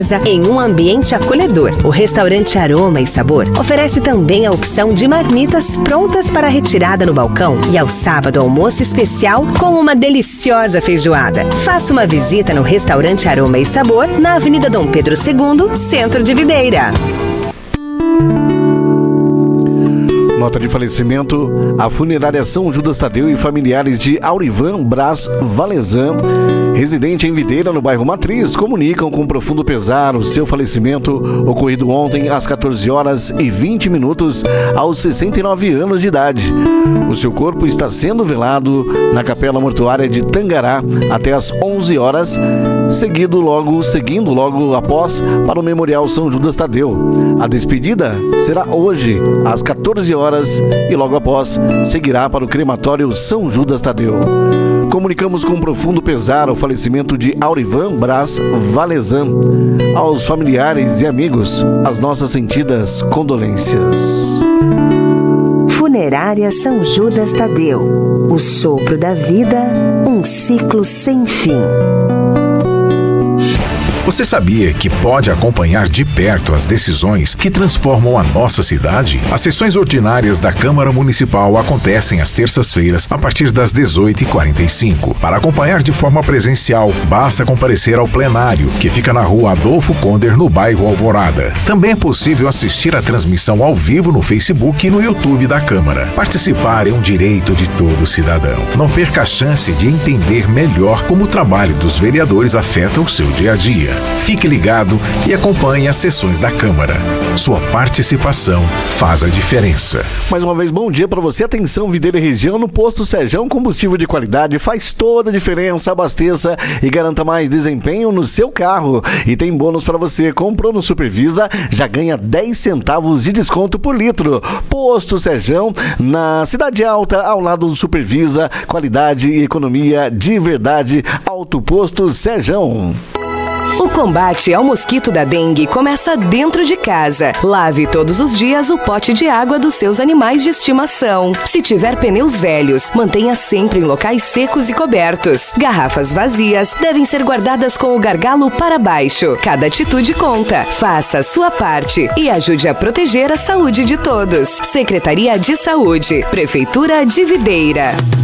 em um ambiente acolhedor. O restaurante Aroma e Sabor oferece também a opção de marmitas prontas para retirada no balcão e ao sábado almoço especial com uma deliciosa feijoada. Faça uma visita no restaurante Aroma e Sabor na Avenida Dom Pedro II, Centro de Videira. Nota de falecimento: a funerária São Judas Tadeu e familiares de Aurivan Braz Valezan, residente em Videira, no bairro Matriz, comunicam com profundo pesar o seu falecimento ocorrido ontem às 14h20, aos 69 anos de idade. O seu corpo está sendo velado na capela mortuária de Tangará até às 11 horas, seguindo logo após para o Memorial São Judas Tadeu. A despedida será hoje às 14 horas e logo após seguirá para o crematório São Judas Tadeu. Comunicamos com profundo pesar o falecimento de Aurivan Braz Valezan. Aos familiares e amigos, as nossas sentidas condolências. Funerária São Judas Tadeu. O sopro da vida, um ciclo sem fim. Você sabia que pode acompanhar de perto as decisões que transformam a nossa cidade? As sessões ordinárias da Câmara Municipal acontecem às terças-feiras a partir das 18h45. Para acompanhar de forma presencial, basta comparecer ao plenário, que fica na rua Adolfo Conder, no bairro Alvorada. Também é possível assistir a transmissão ao vivo no Facebook e no YouTube da Câmara. Participar é um direito de todo cidadão. Não perca a chance de entender melhor como o trabalho dos vereadores afeta o seu dia a dia. Fique ligado e acompanhe as sessões da Câmara. Sua participação faz a diferença. Mais uma vez, bom dia para você. Atenção, Videira e região, no Posto Serjão, combustível de qualidade faz toda a diferença. Abasteça e garanta mais desempenho no seu carro. E tem bônus para você. Comprou no Supervisa, já ganha 10 centavos de desconto por litro. Posto Serjão, na Cidade Alta, ao lado do Supervisa. Qualidade e economia de verdade. Alto Posto Serjão. O combate ao mosquito da dengue começa dentro de casa. Lave todos os dias o pote de água dos seus animais de estimação. Se tiver pneus velhos, mantenha sempre em locais secos e cobertos. Garrafas vazias devem ser guardadas com o gargalo para baixo. Cada atitude conta. Faça a sua parte e ajude a proteger a saúde de todos. Secretaria de Saúde, Prefeitura de Videira.